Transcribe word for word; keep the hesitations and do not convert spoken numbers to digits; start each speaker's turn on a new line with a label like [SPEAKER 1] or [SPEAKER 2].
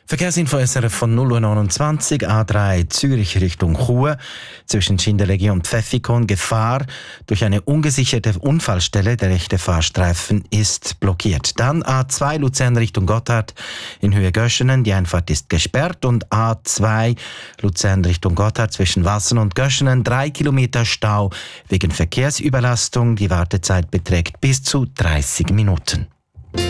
[SPEAKER 1] Verkehrsinfo S R F von null Uhr neunundzwanzig, A drei Zürich Richtung Chur, zwischen Schindeleggi und Pfäffikon Gefahr durch eine ungesicherte Unfallstelle. Der rechte Fahrstreifen ist blockiert. Dann A zwei Luzern Richtung Gotthard in Höhe Göschenen, die Einfahrt ist gesperrt. Und A zwei Luzern Richtung Gotthard zwischen Wassen und Göschenen, drei Kilometer Stau wegen Verkehrsüberlastung. Die Wartezeit beträgt bis zu dreißig Minuten.